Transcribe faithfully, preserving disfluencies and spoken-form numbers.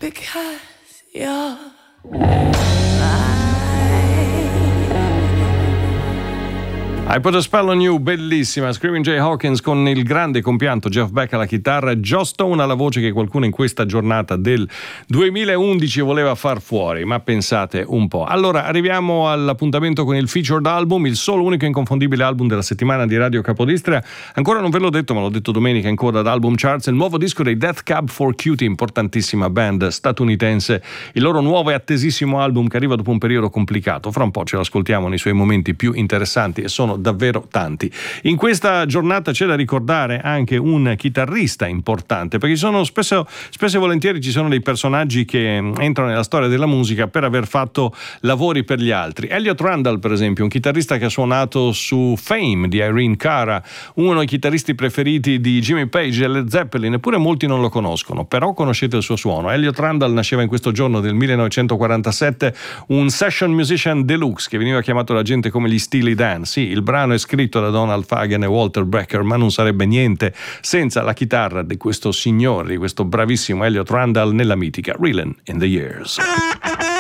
because you're I Put a Spell on You, bellissima. Screaming Jay Hawkins con il grande compianto Jeff Beck alla chitarra, Joe Stone alla voce, che qualcuno in questa giornata del duemilaundici voleva far fuori, ma pensate un po'. Allora arriviamo all'appuntamento con il featured album, il solo, unico e inconfondibile album della settimana di Radio Capodistria. Ancora non ve l'ho detto, ma l'ho detto domenica in coda ad Album Charts, il nuovo disco dei Death Cab for Cutie, importantissima band statunitense, il loro nuovo e attesissimo album che arriva dopo un periodo complicato. Fra un po' ce lo ascoltiamo nei suoi momenti più interessanti, e sono davvero tanti. In questa giornata c'è da ricordare anche un chitarrista importante, perché sono spesso, spesso e volentieri ci sono dei personaggi che entrano nella storia della musica per aver fatto lavori per gli altri. Elliot Randall, per esempio, un chitarrista che ha suonato su Fame di Irene Cara, uno dei chitarristi preferiti di Jimmy Page e Led Zeppelin, eppure molti non lo conoscono, però conoscete il suo suono. Elliot Randall nasceva in questo giorno del millenovecentoquarantasette, un session musician deluxe che veniva chiamato da gente come gli Steely Dan. Sì, il brano è scritto da Donald Fagen e Walter Becker, ma non sarebbe niente senza la chitarra di questo signore, di questo bravissimo Elliot Randall nella mitica Reelin' in the Years.